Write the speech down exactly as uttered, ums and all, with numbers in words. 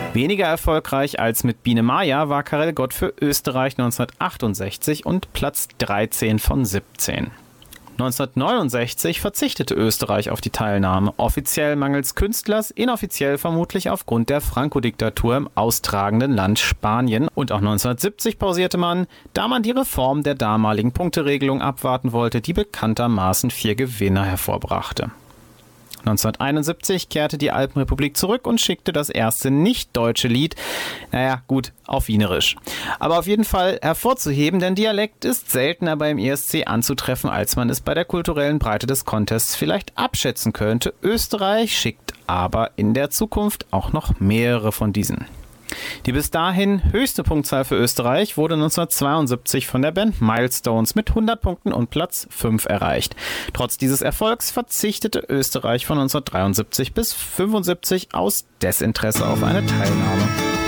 Weniger erfolgreich als mit Biene Maya war Karel Gott für Österreich neunzehnhundertachtundsechzig und Platz dreizehn von siebzehn. neunzehnhundertneunundsechzig verzichtete Österreich auf die Teilnahme, offiziell mangels Künstlers, inoffiziell vermutlich aufgrund der Franco-Diktatur im austragenden Land Spanien. Und auch neunzehnhundertsiebzig pausierte man, da man die Reform der damaligen Punkteregelung abwarten wollte, die bekanntermaßen vier Gewinner hervorbrachte. neunzehnhunderteinundsiebzig kehrte die Alpenrepublik zurück und schickte das erste nicht-deutsche Lied, naja gut, auf Wienerisch. Aber auf jeden Fall hervorzuheben, denn Dialekt ist seltener beim E S C anzutreffen, als man es bei der kulturellen Breite des Contests vielleicht abschätzen könnte. Österreich schickt aber in der Zukunft auch noch mehrere von diesen. Die bis dahin höchste Punktzahl für Österreich wurde neunzehnhundertzweiundsiebzig von der Band Milestones mit hundert Punkten und Platz fünf erreicht. Trotz dieses Erfolgs verzichtete Österreich von neunzehnhundertdreiundsiebzig bis fünfundsiebzig aus Desinteresse auf eine Teilnahme.